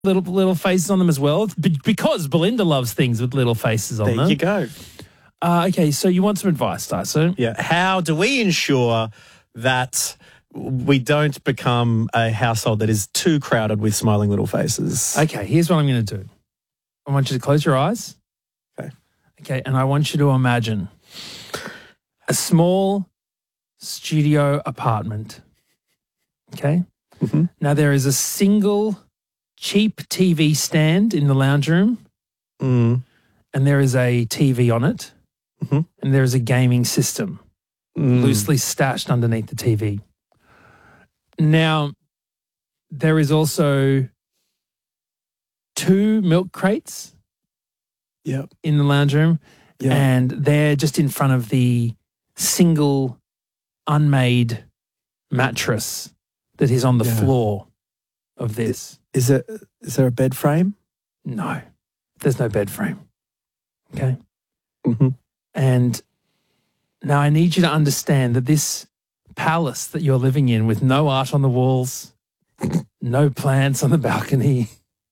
little faces on them as well, because Belinda loves things with little faces on them. There you go. Okay, so you want some advice, Daiso? Yeah. How do we ensure that we don't become a household that is too crowded with smiling little faces? Okay, here's what I'm going to do. I want you to close your eyes. Okay, and I want you to imagine a small studio apartment. Okay? Mm-hmm. Now, there is a single cheap TV stand in the lounge room, Mm. and there is a TV on it, Mhm. and there is a gaming system loosely stashed underneath the TV. Now, there is also 2 milk crates Yep. in the lounge room, Yeah. and they're just in front of the single unmade mattress that is on the Yeah. floor of this. Is there a bed frame? No, there's no bed frame. Okay. Mm-hmm. And now I need you to understand that this palace that you're living in, with no art on the walls, no plants on the balcony,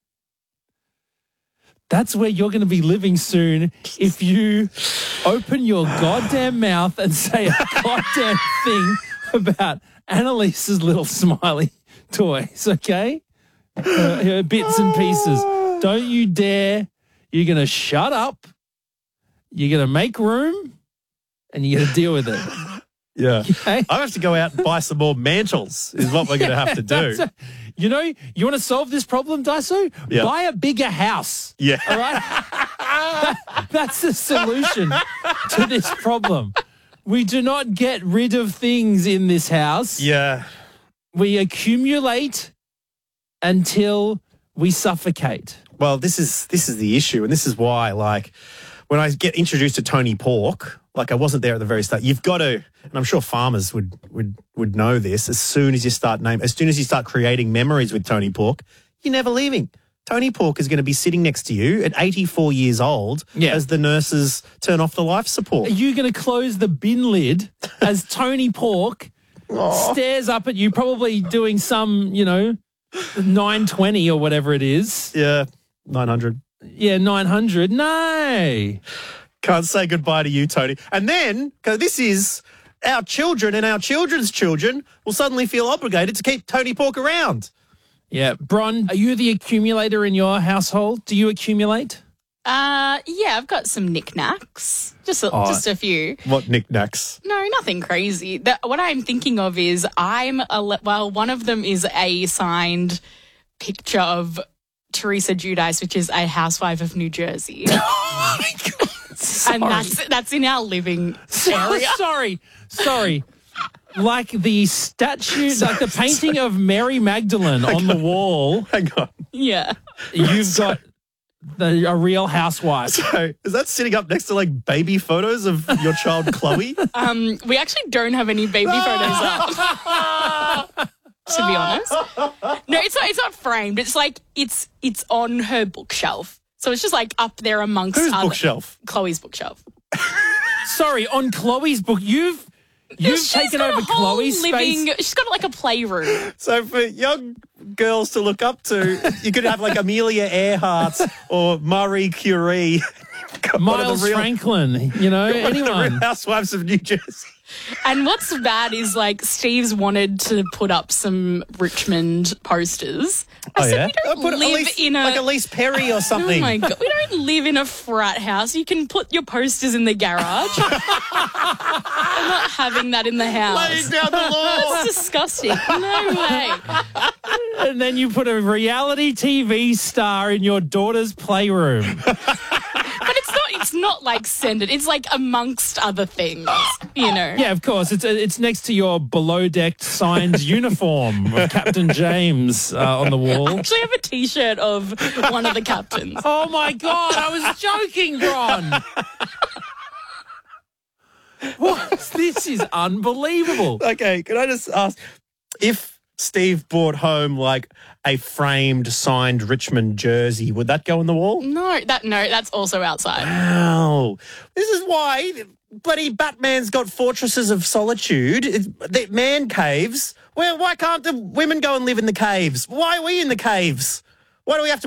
that's where you're going to be living soon if you open your goddamn mouth and say a goddamn thing about Annalise's little smiley toys, okay? Her bits and pieces. Don't you dare. You're going to shut up. You're going to make room, and you're going to deal with it. Yeah. Okay? I have to go out and buy some more mantles is what we're going to have to do. You know, you want to solve this problem, Daiso? Yeah. Buy a bigger house. Yeah. All right? That's the solution to this problem. We do not get rid of things in this house. Yeah. We accumulate until we suffocate. Well, this is the issue, and this is why, like, when I get introduced to Tony Pork, like I wasn't there at the very start. You've got to, and I'm sure farmers would know this. As soon as you start creating memories with Tony Pork, you're never leaving. Tony Pork is going to be sitting next to you at 84 years old as the nurses turn off the life support. Are you going to close the bin lid as Tony Pork stares up at you, probably doing some, 920 or whatever it is? Yeah, 900. Yeah, 900. No. Can't say goodbye to you, Tony. And then, because this is our children and our children's children will suddenly feel obligated to keep Tony Pork around. Yeah. Bron, are you the accumulator in your household? Do you accumulate? Yeah, I've got some knickknacks. Just a few. What knickknacks? No, nothing crazy. What I'm thinking of is one of them is a signed picture of Teresa Giudice, which is a housewife of New Jersey. Oh, my God. Sorry. And that's in our living area. Sorry. Like the statue, like the painting of Mary Magdalene on the wall. Hang on. Yeah. You've got a real housewife. So is that sitting up next to like baby photos of your child Chloe? We actually don't have any baby photos up. To be honest. No, it's not framed. It's like it's on her bookshelf. So it's just like up there amongst Whose bookshelf? Chloe's bookshelf. Sorry, on Chloe's book, you've taken over Chloe's space. She's got like a playroom. So for young girls to look up to, you could have like Amelia Earhart or Marie Curie. Miles Franklin, anyone. Real Housewives of New Jersey. And what's bad is like Steve's wanted to put up some Richmond posters. I said we don't live in like Elise Perry or something. Oh my God, we don't live in a frat house. You can put your posters in the garage. I'm not having that in the house. Laying down the law. That's disgusting. No way. And then you put a reality TV star in your daughter's playroom. But it's not like centered. It's like amongst other things, Yeah, of course. It's next to your below-decked signed uniform of Captain James on the wall. I actually have a T-shirt of one of the captains. Oh, my God. I was joking, Ron. What? This is unbelievable. Okay, can I just ask, if Steve brought home like a framed, signed Richmond jersey, would that go on the wall? No, that's also outside. Wow. This is why bloody Batman's got Fortresses of Solitude, the man caves. Why can't the women go and live in the caves? Why are we in the caves? Why do we have to